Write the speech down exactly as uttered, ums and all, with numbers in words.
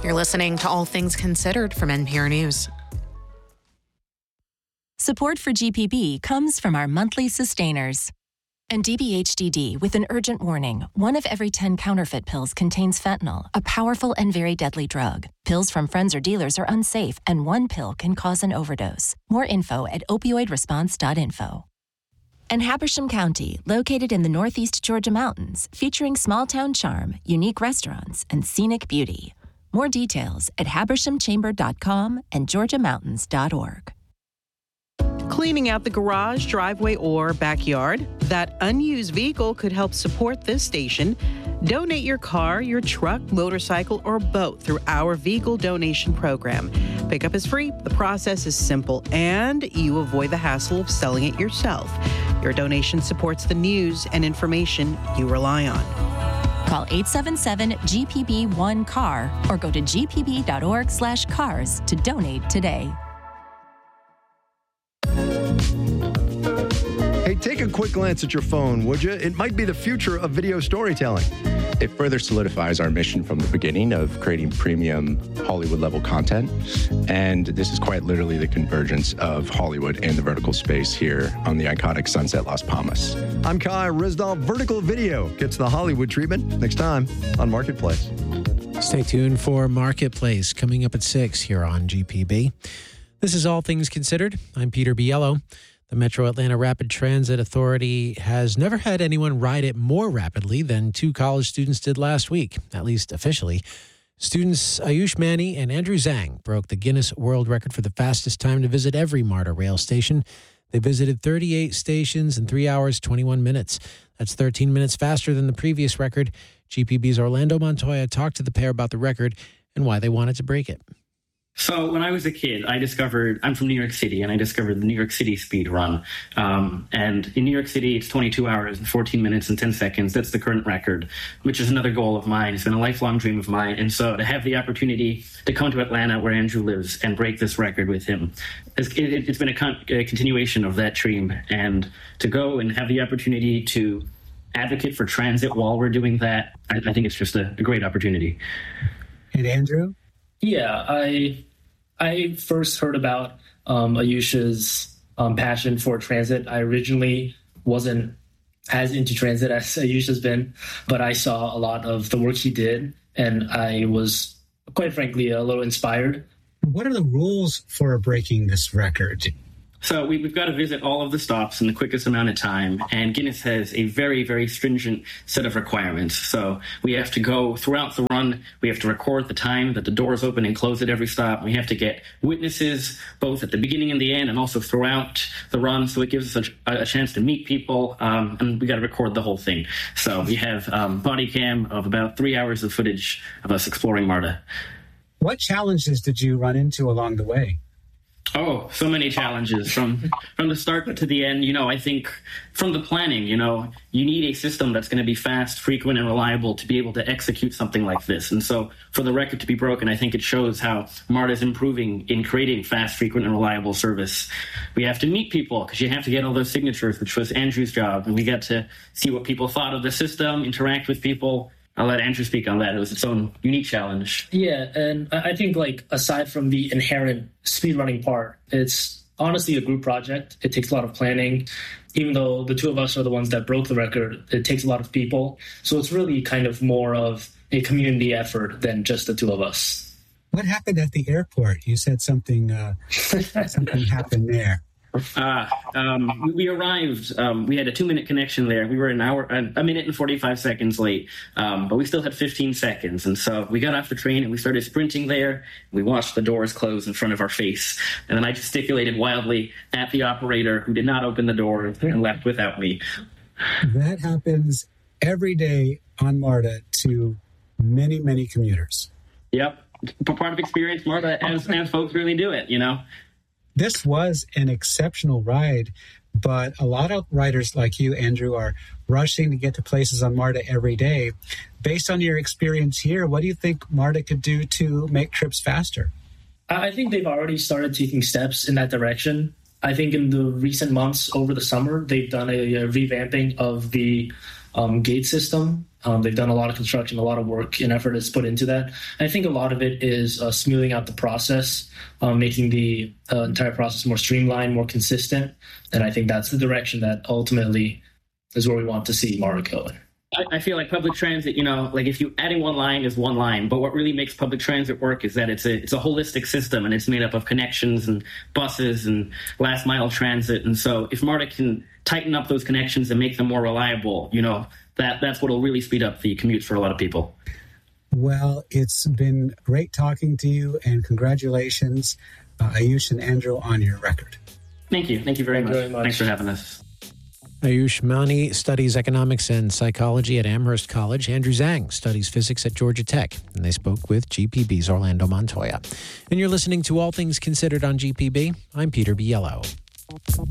You're listening to All Things Considered from N P R News. Support for G P B comes from our monthly sustainers. And D B H D D with an urgent warning. One of every ten counterfeit pills contains fentanyl, a powerful and very deadly drug. Pills from friends or dealers are unsafe, and one pill can cause an overdose. More info at opioid response dot info. And Habersham County, located in the northeast Georgia mountains, featuring small-town charm, unique restaurants, and scenic beauty. More details at habersham chamber dot com and georgia mountains dot org. Cleaning out the garage, driveway, or backyard? That unused vehicle could help support this station. Donate your car, your truck, motorcycle, or boat through our vehicle donation program. Pickup is free, the process is simple, and you avoid the hassle of selling it yourself. Your donation supports the news and information you rely on. Call eight seven seven G P B one C A R or go to g p b dot org slash cars to donate today. Hey, take a quick glance at your phone, would you? It might be the future of video storytelling. It further solidifies our mission from the beginning of creating premium Hollywood-level content. And this is quite literally the convergence of Hollywood and the vertical space here on the iconic Sunset Las Palmas. I'm Kai Risdall. Vertical video gets the Hollywood treatment next time on Marketplace. Stay tuned for Marketplace coming up at six here on G P B. This is All Things Considered. I'm Peter Biello. The Metro Atlanta Rapid Transit Authority has never had anyone ride it more rapidly than two college students did last week, at least officially. Students Ayush Mani and Andrew Zhang broke the Guinness World Record for the fastest time to visit every MARTA rail station. They visited thirty-eight stations in three hours, twenty-one minutes. That's thirteen minutes faster than the previous record. G P B's Orlando Montoya talked to the pair about the record and why they wanted to break it. So when I was a kid, I discovered, I'm from New York City, and I discovered the New York City speed run. Um, and in New York City, it's twenty-two hours and fourteen minutes and ten seconds. That's the current record, which is another goal of mine. It's been a lifelong dream of mine. And so to have the opportunity to come to Atlanta, where Andrew lives, and break this record with him, it's, it, it's been a, con- a continuation of that dream. And to go and have the opportunity to advocate for transit while we're doing that, I, I think it's just a, a great opportunity. And Andrew? Yeah, I I first heard about um, Ayush's um, passion for transit. I originally wasn't as into transit as Ayush has been, but I saw a lot of the work he did, and I was, quite frankly, a little inspired. What are the rules for breaking this record? So we, we've got to visit all of the stops in the quickest amount of time, and Guinness has a very, very stringent set of requirements. So we have to go throughout the run. We have to record the time that the doors open and close at every stop. We have to get witnesses both at the beginning and the end, and also throughout the run. So it gives us a, a chance to meet people, um, and we got to record the whole thing. So we have um, body cam of about three hours of footage of us exploring MARTA. What challenges did you run into along the way? Oh, so many challenges from from the start to the end. You know, I think from the planning, you know, you need a system that's going to be fast, frequent, and reliable to be able to execute something like this. And so for the record to be broken, I think it shows how MARTA is improving in creating fast, frequent, and reliable service. We have to meet people because you have to get all those signatures, which was Andrew's job. And we got to see what people thought of the system, interact with people. I'll let Andrew speak on that. It was its own unique challenge. Yeah, and I think, like, aside from the inherent speedrunning part, it's honestly a group project. It takes a lot of planning. Even though the two of us are the ones that broke the record, it takes a lot of people. So it's really kind of more of a community effort than just the two of us. What happened at the airport? You said something, uh, something happened there. Uh, um, we arrived, um, we had a two-minute connection there. We were an hour, a minute and forty-five seconds late, um, but we still had fifteen seconds. And so we got off the train and we started sprinting there. We watched the doors close in front of our face. And then I gesticulated wildly at the operator, who did not open the door and left without me. That happens every day on MARTA to many, many commuters. Yep. Part of experience MARTA as, as folks really do it, you know? This was an exceptional ride, but a lot of riders like you, Andrew, are rushing to get to places on MARTA every day. Based on your experience here, what do you think MARTA could do to make trips faster? I think they've already started taking steps in that direction. I think in the recent months over the summer, they've done a, a revamping of the um, gate system. Um, they've done a lot of construction, a lot of work and effort is put into that. I think a lot of it is uh, smoothing out the process, um, making the uh, entire process more streamlined, more consistent. And I think that's the direction that ultimately is where we want to see MARTA go. I, I feel like public transit, you know, like if you adding one line is one line, but what really makes public transit work is that it's a it's a holistic system, and it's made up of connections and buses and last mile transit. And so if MARTA can tighten up those connections and make them more reliable, you know, that that's what will really speed up the commute for a lot of people. Well, it's been great talking to you, and congratulations, uh, Ayush and Andrew, on your record. Thank you. Thank you very, Thank much. you very much. Thanks for having us. Ayush Mani studies economics and psychology at Amherst College. Andrew Zhang studies physics at Georgia Tech. And they spoke with G P B's Orlando Montoya. And you're listening to All Things Considered on G P B. I'm Peter Biello.